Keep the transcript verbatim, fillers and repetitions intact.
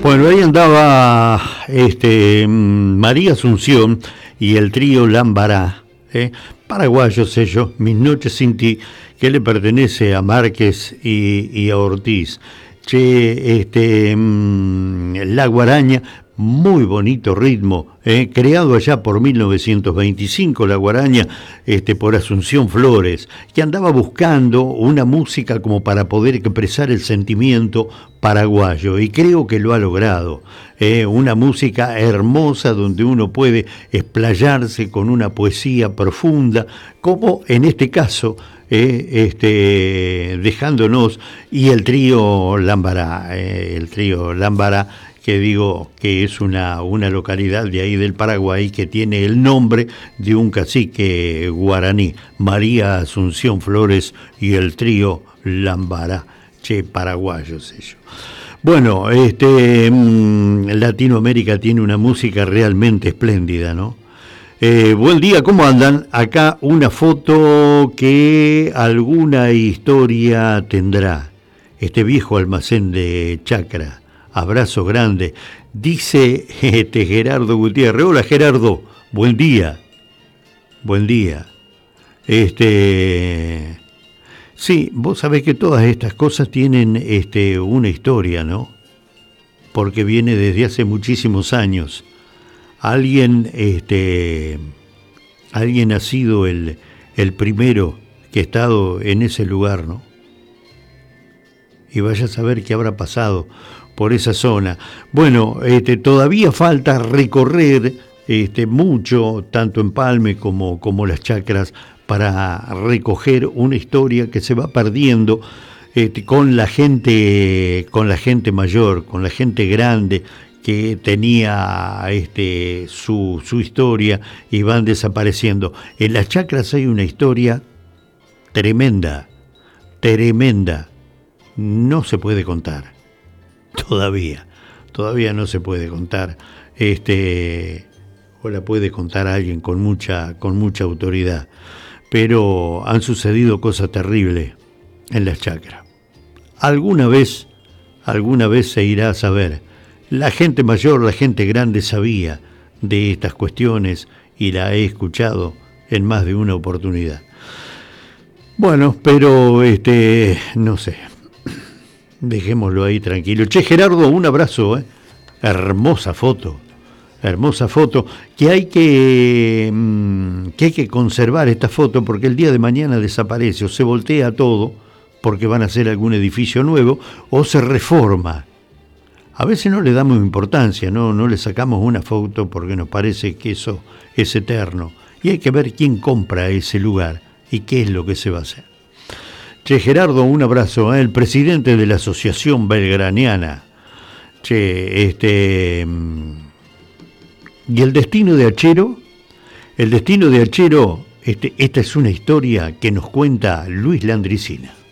Bueno, ahí andaba este, María Asunción y el trío Lambará, ¿eh? Paraguayos ellos, Mis noches sin ti, que le pertenece a Márquez y, y a Ortiz. Che, este, mmm, La Guaraña, muy bonito ritmo, ¿eh? Creado allá por mil novecientos veinticinco, La Guaraña, este, por Asunción Flores, que andaba buscando una música como para poder expresar el sentimiento paraguayo, y creo que lo ha logrado. ¿eh? Una música hermosa donde uno puede explayarse con una poesía profunda, como en este caso, eh, este, dejándonos, y el trío Lambará, eh, el trío Lambará, que digo que es una, una localidad de ahí del Paraguay que tiene el nombre de un cacique guaraní, María Asunción Flores y el trío Lambará. Che, paraguayos ellos. Bueno, este, mmm, Latinoamérica tiene una música realmente espléndida, ¿no? Eh, buen día, ¿cómo andan? Acá una foto que alguna historia tendrá. Este viejo almacén de chacra. Abrazo grande, dice este Gerardo Gutiérrez. Hola Gerardo, buen día, buen día. Este, sí, vos sabés que todas estas cosas tienen este, una historia, ¿no? Porque viene desde hace muchísimos años. Alguien, este, alguien ha sido el, el primero que ha estado en ese lugar, ¿no? Y vaya a saber qué habrá pasado por esa zona. Bueno, este, todavía falta recorrer este, mucho, tanto Empalme como, como las chacras, para recoger una historia que se va perdiendo este, con la gente, con la gente mayor, con la gente grande que tenía este, su, su historia, y van desapareciendo. En las chacras hay una historia tremenda, tremenda. No se puede contar. Todavía, todavía no se puede contar, este, o la puede contar alguien con mucha, con mucha autoridad, pero han sucedido cosas terribles en las chacras. Alguna vez, alguna vez se irá a saber. La gente mayor, la gente grande sabía de estas cuestiones y la he escuchado en más de una oportunidad. Bueno, pero este, no sé. Dejémoslo ahí tranquilo. Che, Gerardo, un abrazo, ¿eh? Hermosa foto, hermosa foto, que hay que, mmm, que hay que conservar esta foto, porque el día de mañana desaparece, o se voltea todo, porque van a hacer algún edificio nuevo, o se reforma. A veces no le damos importancia, no, no le sacamos una foto porque nos parece que eso es eterno, y hay que ver quién compra ese lugar y qué es lo que se va a hacer. Che, Gerardo, un abrazo, ¿eh? El presidente de la Asociación Belgraniana. Che, este... Y el destino de Achero, el destino de Achero, este, esta es una historia que nos cuenta Luis Landricina.